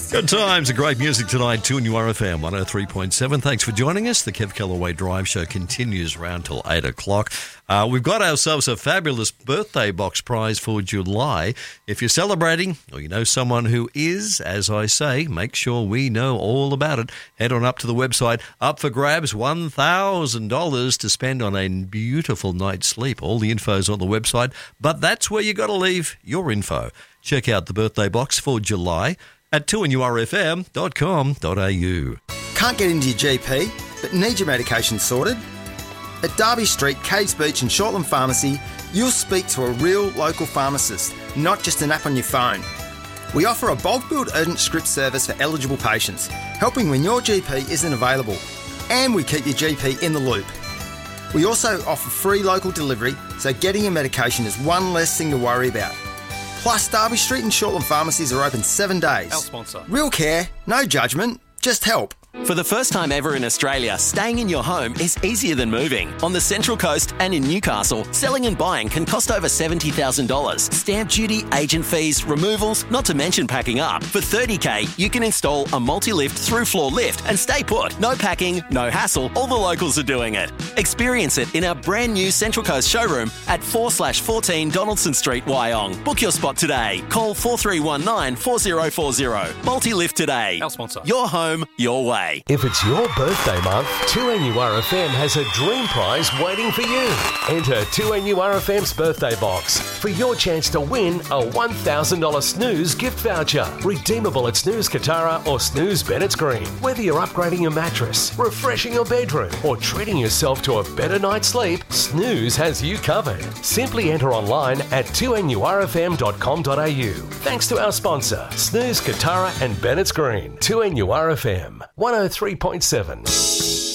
Good times and great music tonight, 2NURFM 103.7. Thanks for joining us. The Kev Callaway Drive Show continues around till 8 o'clock. We've got ourselves a fabulous birthday box prize for July. If you're celebrating or you know someone who is, as I say, make sure we know all about it. Head on up to the website. Up for grabs, $1,000 to spend on a beautiful night's sleep. All the info's on the website, but that's where you got to leave your info. Check out the birthday box for July at 2NURFM.com.au. Can't get into your GP, but need your medication sorted? At Derby Street, Caves Beach and Shortland Pharmacy, you'll speak to a real local pharmacist, not just an app on your phone. We offer a bulk billed urgent script service for eligible patients, helping when your GP isn't available. And we keep your GP in the loop. We also offer free local delivery, so getting your medication is one less thing to worry about. Plus, Derby Street and Shortland Pharmacies are open 7 days. Our sponsor. Real care, no judgment, just help. For the first time ever in Australia, staying in your home is easier than moving. On the Central Coast and in Newcastle, selling and buying can cost over $70,000. Stamp duty, agent fees, removals, not to mention packing up. For $30,000, you can install a multi-lift through-floor lift and stay put. No packing, no hassle, all the locals are doing it. Experience it in our brand new Central Coast showroom at 4/14 Donaldson Street, Wyong. Book your spot today. Call 4319 4040. Multi-lift today. Our sponsor. Your home, your way. If it's your birthday month, 2NURFM has a dream prize waiting for you. Enter 2NURFM's birthday box for your chance to win a $1,000 Snooze gift voucher. Redeemable at Snooze Katara or Snooze Bennett's Green. Whether you're upgrading your mattress, refreshing your bedroom, or treating yourself to a better night's sleep, Snooze has you covered. Simply enter online at 2NURFM.com.au. Thanks to our sponsor, Snooze Katara and Bennett's Green. 2NURFM 103.7.